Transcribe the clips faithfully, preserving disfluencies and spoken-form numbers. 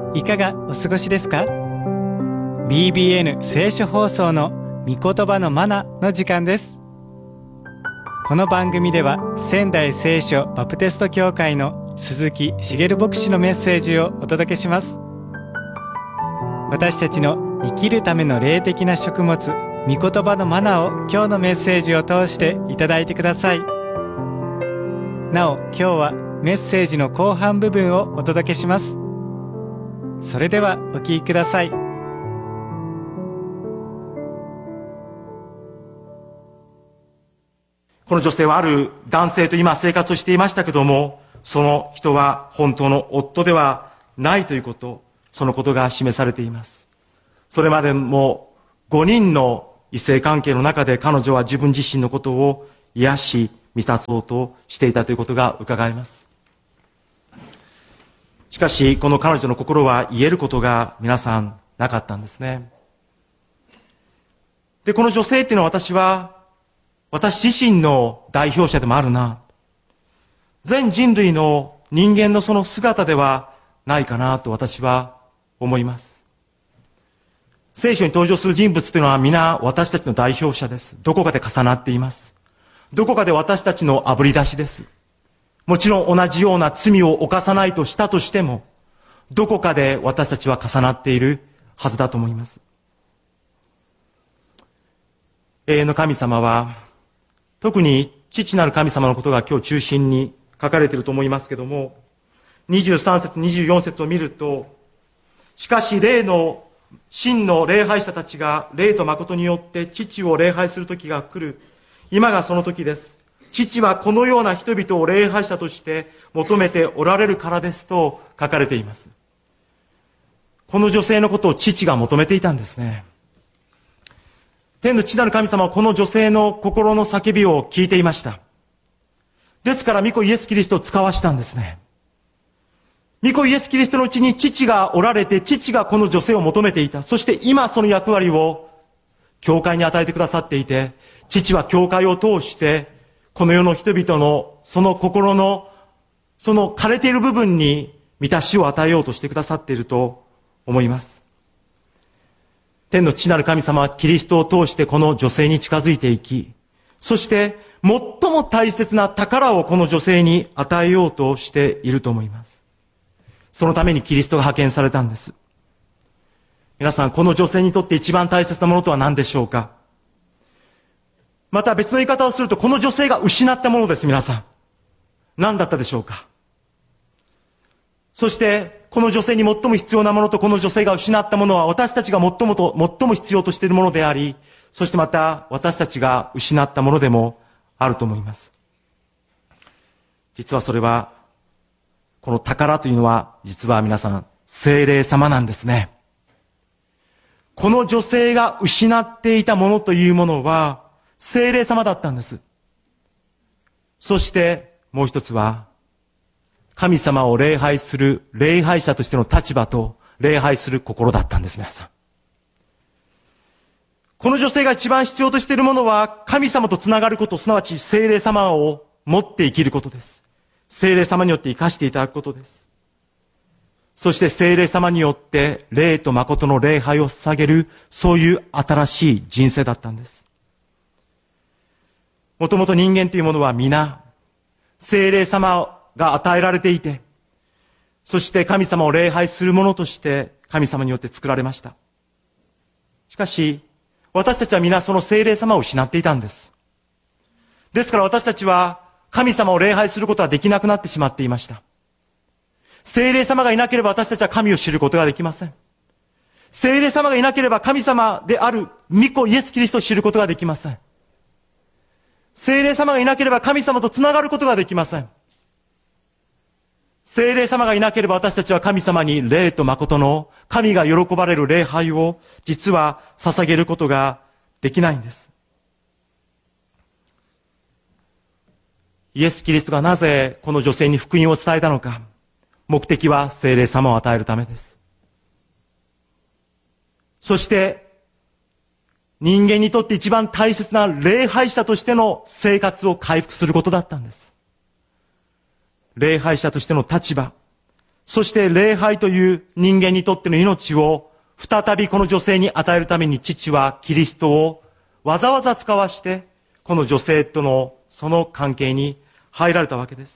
いかがお過ごしですか？ ビービーエヌ 聖書放送の御言葉のマナの時間です。この番組では仙台聖書バプテスト教会の鈴木茂牧師のメッセージをお届けします。私たちの生きるための霊的な食物、御言葉のマナを今日のメッセージを通していただいてください。なお、今日はメッセージの後半部分をお届けします。それではお聞きください。 この女性はある男性と今生活をしていましたけども、その人は本当の夫ではないということ、そのことが示されています。それまでもごにんの異性関係の中で彼女は自分自身のことを癒し見立とうとしていたということが伺えます。しかしこの彼女の心は癒えることが皆さんなかったんですね。で、この女性っていうのは私は私自身の代表者でもあるな、全人類の人間のその姿ではないかなと私は思います。聖書に登場する人物というのは皆私たちの代表者です。どこかで重なっています。どこかで私たちのあぶり出しです。もちろん同じような罪を犯さないとしたとしても、どこかで私たちは重なっているはずだと思います。永遠の神様は、特に父なる神様のことが今日中心に書かれていると思いますけども、にじゅうさん節にじゅうよん節を見ると、しかし霊の真の礼拝者たちが霊と誠によって父を礼拝する時が来る。今がその時です。父はこのような人々を礼拝者として求めておられるからですと書かれています。この女性のことを父が求めていたんですね。天の父なる神様はこの女性の心の叫びを聞いていました。ですから御子イエスキリストを使わしたんですね。御子イエスキリストのうちに父がおられて、父がこの女性を求めていた。そして今その役割を教会に与えてくださっていて、父は教会を通してこの世の人々のその心のその枯れている部分に満たしを与えようとしてくださっていると思います。天の父なる神様はキリストを通してこの女性に近づいていき、そして最も大切な宝をこの女性に与えようとしていると思います。そのためにキリストが派遣されたんです。皆さん、この女性にとって一番大切なものとは何でしょうか？また別の言い方をすると、この女性が失ったものです。皆さん、何だったでしょうか？そしてこの女性に最も必要なものとこの女性が失ったものは、私たちが最もと最も必要としているものであり、そしてまた私たちが失ったものでもあると思います。実はそれは、この宝というのは実は皆さん聖霊様なんですね。この女性が失っていたものというものは聖霊様だったんです。そしてもう一つは、神様を礼拝する礼拝者としての立場と礼拝する心だったんです。皆さん、この女性が一番必要としているものは神様とつながること、すなわち聖霊様を持って生きることです。聖霊様によって生かしていただくことです。そして聖霊様によって霊と誠の礼拝を捧げる、そういう新しい人生だったんです。もともと人間というものは皆聖霊様が与えられていて、そして神様を礼拝するものとして神様によって作られました。しかし私たちは皆その聖霊様を失っていたんです。ですから私たちは神様を礼拝することはできなくなってしまっていました。聖霊様がいなければ私たちは神を知ることができません。聖霊様がいなければ神様である御子イエスキリストを知ることができません。聖霊様がいなければ神様とつながることができません。聖霊様がいなければ私たちは神様に霊と誠の神が喜ばれる礼拝を実は捧げることができないんです。イエス・キリストがなぜこの女性に福音を伝えたのか。目的は聖霊様を与えるためです。そして人間にとって一番大切な礼拝者としての生活を回復することだったんです。礼拝者としての立場、 そして礼拝という人間にとっての命を再びこの女性に与えるために父はキリストをわざわざ使わして、この女性とのその関係に入られたわけです。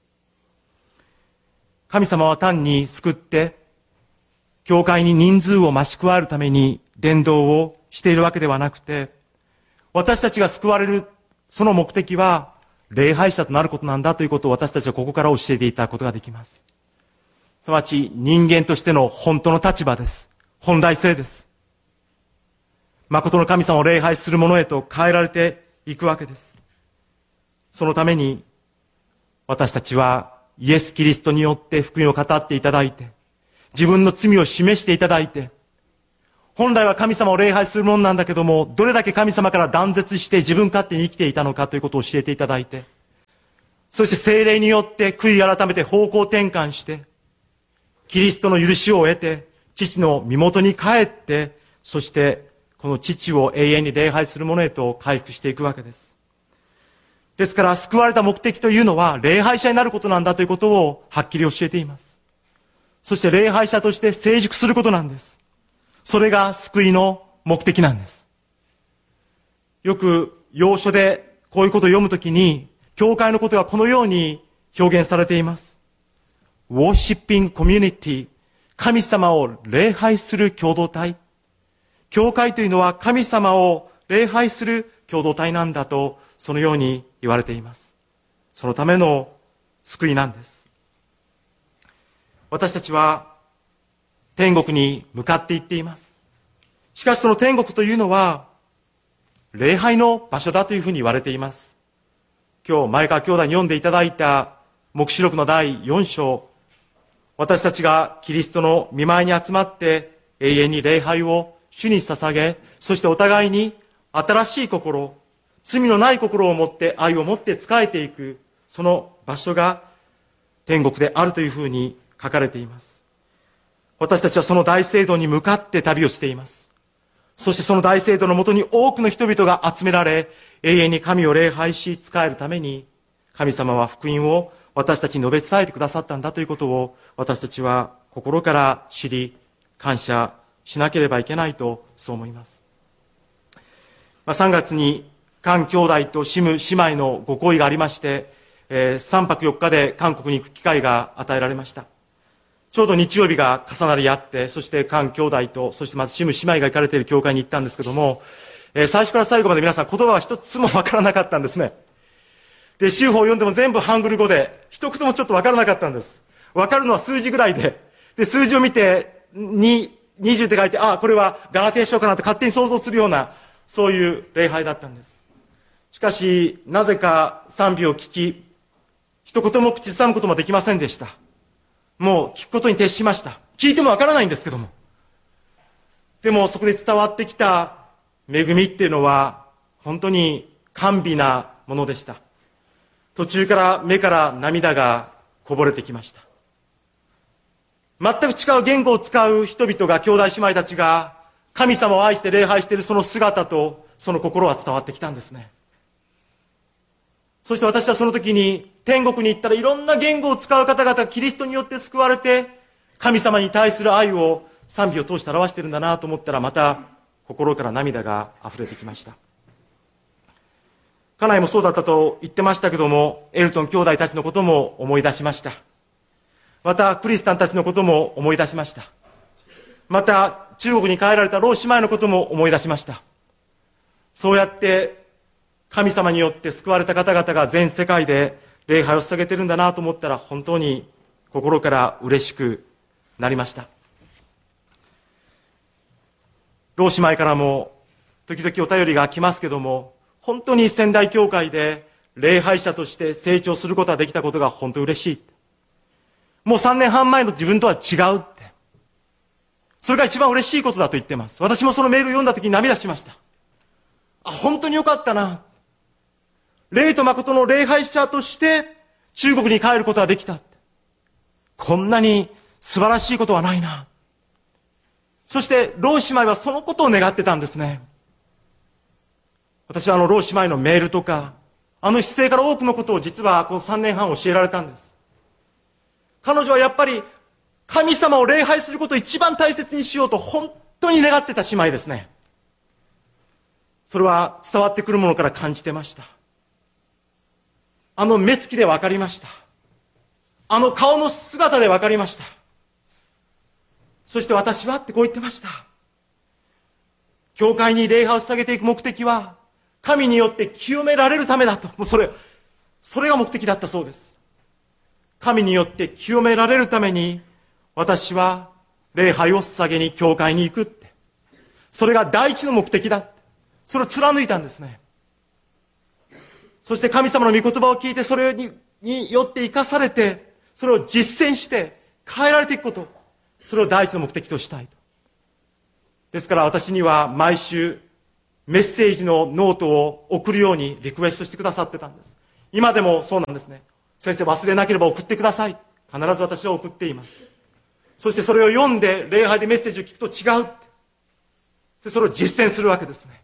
神様は単に救って、教会に人数を増し加えるために伝道をしているわけではなくて、私たちが救われるその目的は礼拝者となることなんだということを私たちはここから教えていただくことができます。すなわち人間としての本当の立場です。本来性です。誠の神様を礼拝する者へと変えられていくわけです。そのために私たちはイエス・キリストによって福音を語っていただいて、自分の罪を示していただいて、本来は神様を礼拝するものなんだけども、どれだけ神様から断絶して自分勝手に生きていたのかということを教えていただいて、そして聖霊によって悔い改めて方向転換して、キリストの許しを得て、父の身元に帰って、そしてこの父を永遠に礼拝する者へと回復していくわけです。ですから救われた目的というのは礼拝者になることなんだということをはっきり教えています。そして礼拝者として成熟することなんです。それが救いの目的なんです。よく要所でこういうことを読むときに、教会のことがこのように表現されています。Worshipping Community、神様を礼拝する共同体。教会というのは神様を礼拝する共同体なんだと、そのように言われています。そのための救いなんです。私たちは天国に向かっていっています。しかしその天国というのは礼拝の場所だというふうに言われています。今日前川兄弟に読んでいただいた黙示録のだいよん章、私たちがキリストの御前に集まって永遠に礼拝を主に捧げ、そしてお互いに新しい心、罪のない心を持って愛を持って仕えていく、その場所が天国であるというふうに書かれています。私たちはその大聖堂に向かって旅をしています。そしてその大聖堂のもとに多くの人々が集められ、永遠に神を礼拝し仕えるために、神様は福音を私たちに述べ伝えてくださったんだということを、私たちは心から知り、感謝しなければいけないと、そう思います。まあ、さんがつに韓兄弟とシム姉妹のご恋がありまして、えー、さんぱくよっかで韓国に行く機会が与えられました。ちょうど日曜日が重なり合って、そして韓兄弟と、そしてまずシム姉妹が行かれている教会に行ったんですけども、えー、最初から最後まで皆さん言葉は一つもわからなかったんですね。で、修法を読んでも全部ハングル語で、一言もちょっとわからなかったんです。わかるのは数字ぐらいで、で、数字を見て、に、にじゅうって書いて、ああ、これはガラテヤ書かなって勝手に想像するような、そういう礼拝だったんです。しかし、なぜか賛美を聞き、一言も口ずさむこともできませんでした。もう聞くことに徹しました。聞いてもわからないんですけども。でもそこで伝わってきた恵みっていうのは、本当に甘美なものでした。途中から目から涙がこぼれてきました。全く違う言語を使う人々が、兄弟姉妹たちが、神様を愛して礼拝しているその姿と、その心は伝わってきたんですね。そして私はその時に、天国に行ったらいろんな言語を使う方々がキリストによって救われて、神様に対する愛を賛美を通して表しているんだなと思ったら、また心から涙が溢れてきました。家内もそうだったと言ってましたけども、エルトン兄弟たちのことも思い出しました。またクリスタンたちのことも思い出しました。また中国に帰られた老姉妹のことも思い出しました。そうやって神様によって救われた方々が全世界で礼拝を捧げてるんだなと思ったら、本当に心から嬉しくなりました。老姉妹からも時々お便りが来ますけども、本当に仙台教会で礼拝者として成長することができたことが本当に嬉しい。もうさんねんはん前の自分とは違うって。それが一番嬉しいことだと言ってます。私もそのメールを読んだ時に涙しました。あ、本当によかったな。霊と誠の礼拝者として中国に帰ることができた。こんなに素晴らしいことはないな。そして老姉妹はそのことを願ってたんですね。私はあの老姉妹のメールとか、あの姿勢から多くのことを実はこのさんねんはん教えられたんです。彼女はやっぱり神様を礼拝することを一番大切にしようと本当に願ってた姉妹ですね。それは伝わってくるものから感じてました。あの目つきで分かりました。あの顔の姿で分かりました。そして私はってこう言ってました。教会に礼拝を捧げていく目的は、神によって清められるためだと。もうそれ、それが目的だったそうです。神によって清められるために、私は礼拝を捧げに教会に行くって。それが第一の目的だ。それを貫いたんですね。そして神様の御言葉を聞いて、それに、によって生かされて、それを実践して変えられていくこと。それを第一の目的としたいと。ですから私には毎週メッセージのノートを送るようにリクエストしてくださってたんです。今でもそうなんですね。先生忘れなければ送ってください。必ず私は送っています。そしてそれを読んで礼拝でメッセージを聞くと違うって。それを実践するわけですね。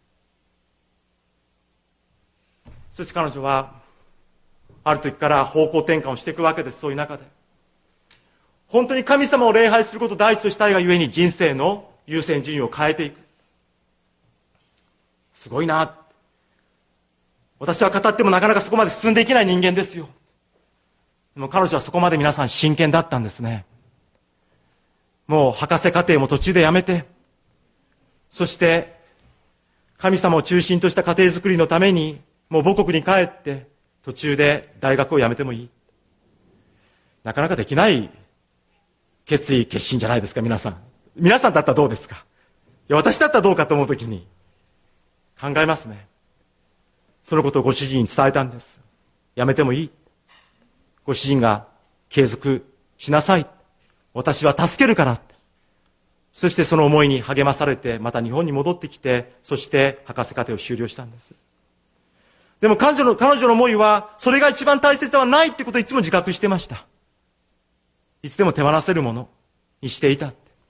そして彼女はある時から方向転換をしていくわけです。そういう中で本当に神様を礼拝することを第一としたいがゆえに人生の優先順位を変えていく。すごいな。私は語ってもなかなかそこまで進んでいけない人間ですよ。でも彼女はそこまで皆さん真剣だったんですね。もう博士課程も途中でやめて、そして神様を中心とした家庭づくりのためにもう母国に帰って途中で大学を辞めてもいい。なかなかできない決意決心じゃないですか。皆さん皆さんだったらどうですか。いや私だったらどうかと思うときに考えますね。そのことをご主人に伝えたんです。辞めてもいい。ご主人が継続しなさい。私は助けるから。そしてその思いに励まされてまた日本に戻ってきて、そして博士課程を修了したんです。でも彼女の、彼女の思いはそれが一番大切ではないってことをいつも自覚してました。いつでも手放せるものにしていた。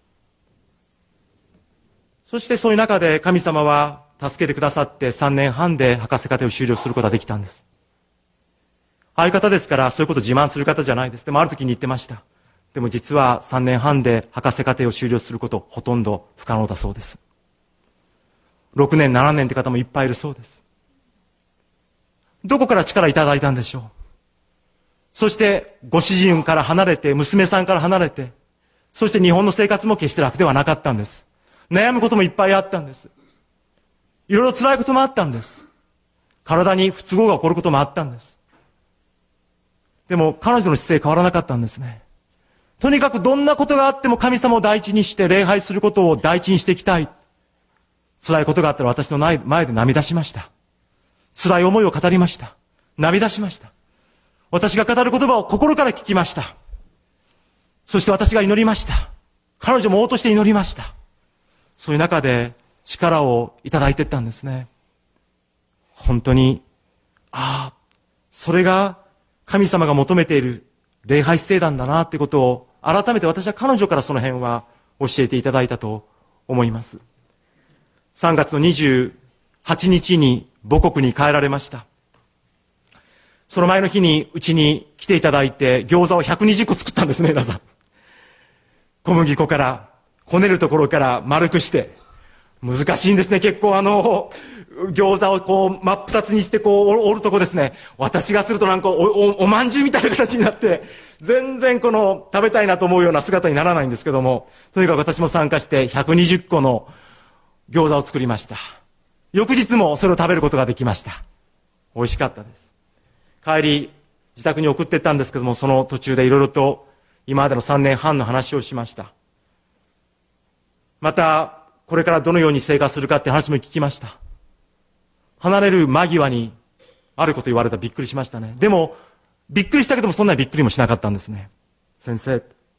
そしてそういう中で神様は助けてくださってさんねんはんで博士課程を修了することができたんです。ああいう方ですからそういうことを自慢する方じゃないです。でもある時に言ってました。でも実はさんねんはんで博士課程を修了することほとんど不可能だそうです。ろくねんななねんって方もいっぱいいるそうです。どこから力いただいたんでしょう。そしてご主人から離れて、娘さんから離れて、そして日本の生活も決して楽ではなかったんです。悩むこともいっぱいあったんです。いろいろ辛いこともあったんです。体に不都合が起こることもあったんです。でも彼女の姿勢変わらなかったんですね。とにかくどんなことがあっても神様を第一にして礼拝することを第一にしていきたい。辛いことがあったら私の前で涙しました。辛い思いを語りました。涙しました。私が語る言葉を心から聞きました。そして私が祈りました。彼女も応として祈りました。そういう中で力をいただいていったんですね。本当に、ああ、それが神様が求めている礼拝姿勢なんだなってことを改めて私は彼女からその辺は教えていただいたと思います。さんがつのにじゅうはちにちに母国に帰られました。その前の日にうちに来ていただいて餃子をひゃくにじゅっこ作ったんですね、皆さん。小麦粉からこねるところから丸くして難しいんですね。結構あの餃子をこう真っ二つにしてこう折るとこですね。私がするとなんか お, お, おまんじゅうみたいな形になって全然この食べたいなと思うような姿にならないんですけども、とにかく私も参加してひゃくにじゅっこの餃子を作りました。翌日もそれを食べることができました。美味しかったです。帰り自宅に送っていったんですけども、その途中でいろいろと今までのさんねんはんの話をしました。またこれからどのように生活するかって話も聞きました。離れる間際にあること言われたらびっくりしましたね。でもびっくりしたけどもそんなにびっくりもしなかったんですね。先生、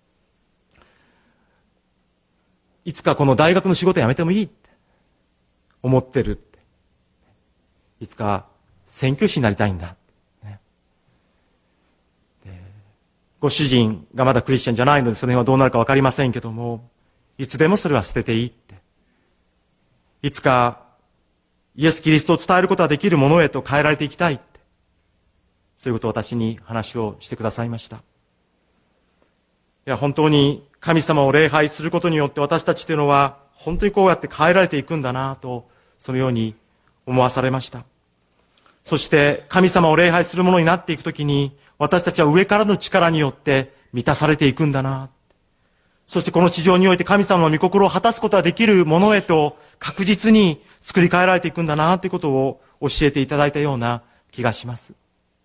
いつかこの大学の仕事辞めてもいいって思ってるって。いつか宣教師になりたいんだ、ね、でご主人がまだクリスチャンじゃないのでその辺はどうなるか分かりませんけども、いつでもそれは捨てていいって。いつかイエス・キリストを伝えることができるものへと変えられていきたいって、そういうことを私に話をしてくださいました。 や、本当に神様を礼拝することによって私たちというのは本当にこうやって変えられていくんだなと、そのように思わされました。そして神様を礼拝するものになっていくときに、私たちは上からの力によって満たされていくんだな。そしてこの地上において神様の御心を果たすことができるものへと確実に作り変えられていくんだなということを教えていただいたような気がします。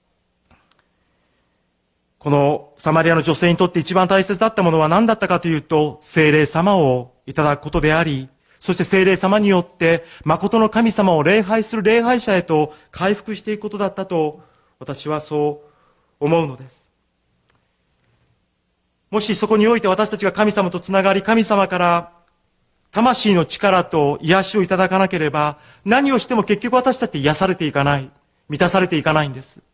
このサマリアの女性にとって一番大切だったものは何だったかというと、聖霊様をいただくことであり、そして聖霊様によって誠の神様を礼拝する礼拝者へと回復していくことだったと、私はそう思うのです。もしそこにおいて私たちが神様とつながり、神様から魂の力と癒しをいただかなければ、何をしても結局私たちって癒されていかない、満たされていかないんです。